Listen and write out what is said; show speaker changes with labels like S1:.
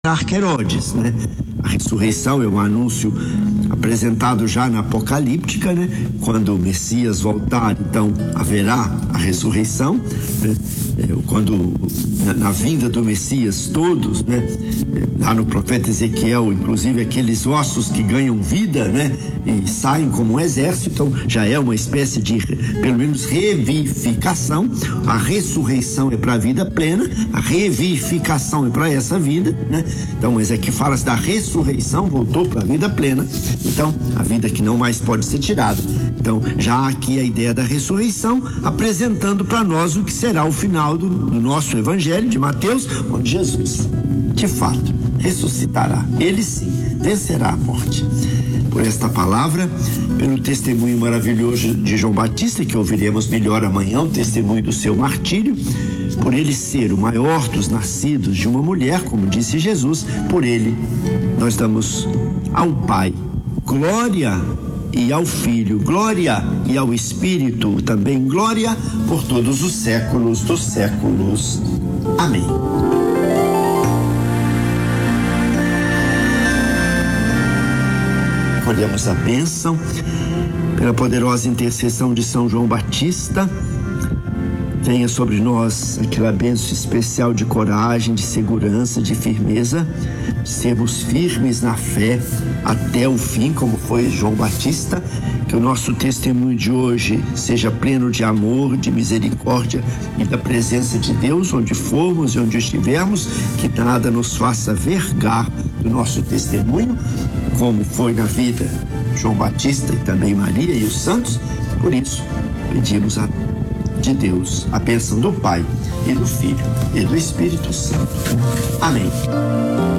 S1: Herodes, né? A ressurreição é um anúncio apresentado já na Apocalíptica, né? Quando o Messias voltar, então haverá a ressurreição, né? Quando na vinda do Messias todos, né? Lá no profeta Ezequiel, inclusive aqueles ossos que ganham vida, né? E saem como um exército, então já é uma espécie de, pelo menos, revivificação. A ressurreição é para a vida plena, a revivificação é para essa vida, né? Então, mas aqui fala-se da ressurreição, voltou para a vida plena, então a vida que não mais pode ser tirada. Então, já aqui a ideia da ressurreição, apresentando para nós o que será o final do nosso evangelho de Mateus, onde Jesus, de fato, ressuscitará. Ele sim, vencerá a morte. Por esta palavra, pelo testemunho maravilhoso de João Batista, que ouviremos melhor amanhã, o testemunho do seu martírio, por ele ser o maior dos nascidos de uma mulher, como disse Jesus, por ele nós damos ao Pai glória, e ao Filho glória, e ao Espírito também glória, por todos os séculos dos séculos. Amém. Colhemos a bênção pela poderosa intercessão de São João Batista. Venha sobre nós aquela bênção especial de coragem, de segurança, de firmeza, de sermos firmes na fé até o fim, como foi João Batista. Que o nosso testemunho de hoje seja pleno de amor, de misericórdia e da presença de Deus, onde formos e onde estivermos, que nada nos faça vergar do nosso testemunho, como foi na vida de João Batista e também Maria e os santos. Por isso, pedimos de Deus a bênção do Pai e do Filho e do Espírito Santo. Amém.